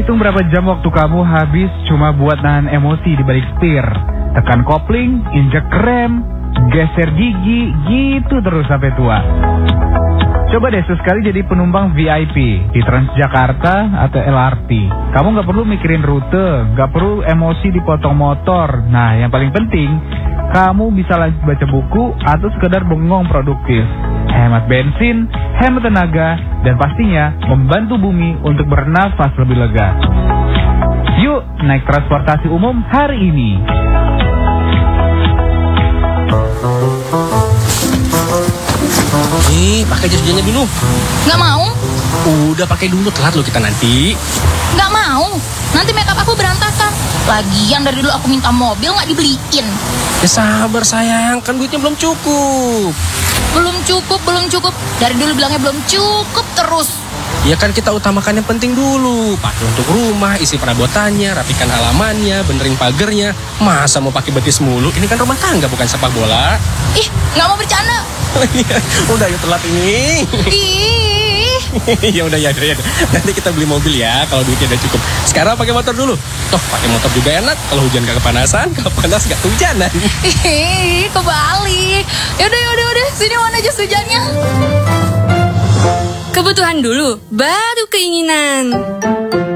Hitung berapa jam waktu kamu habis cuma buat nahan emosi di balik setir. Tekan kopling, injek rem, geser gigi, gitu terus sampai tua. Coba deh sesekali jadi penumpang VIP di Transjakarta atau LRT. Kamu gak perlu mikirin rute, gak perlu emosi dipotong motor. Nah, yang paling penting, kamu bisa lanjut baca buku atau sekedar bengong produktif. Hemat bensin, hemat tenaga, dan pastinya membantu bumi untuk bernafas lebih lega. Yuk, naik transportasi umum hari ini. Pakai jas hujannya dulu. Nggak mau. Udah pakai dulu, telat lo kita nanti. Nggak mau. Nanti makeup aku berantakan. Lagian dari dulu aku minta mobil nggak dibeliin. Ya sabar sayang, kan duitnya belum cukup. Belum cukup. Dari dulu bilangnya belum cukup terus. Ya kan kita utamakan yang penting dulu. Pakai untuk rumah, isi perabotannya, rapikan halamannya, benerin pagernya. Masa mau pakai betis mulu? Ini kan rumah tangga bukan sepak bola. Ih, nggak mau bercanda. Udah yuk telat ini. Ih. Ya udah. Nanti kita beli mobil ya kalau duitnya udah cukup. Sekarang pakai motor dulu. Toh pakai motor juga enak. Kalau hujan gak kepanasan, kalau panas gak kehujanan. Ih, kebalik. Yaudah. Sini mana jas hujannya? Kebutuhan dulu, baru keinginan.